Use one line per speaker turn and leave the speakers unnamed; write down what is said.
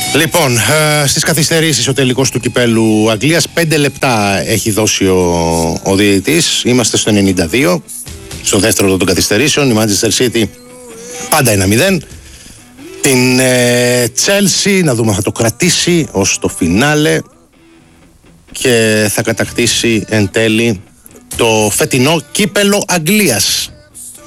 Λοιπόν, στις καθυστερήσεις ο τελικός του κυπέλου Αγγλίας, 5 λεπτά έχει δώσει ο διαιτητής. Είμαστε στο 92, στο δεύτερο των καθυστερήσεων. Η Manchester City πάντα 1-0. Την Chelsea, να δούμε αν θα το κρατήσει ως το φινάλε και θα κατακτήσει εν τέλει το φετινό κύπελο Αγγλίας.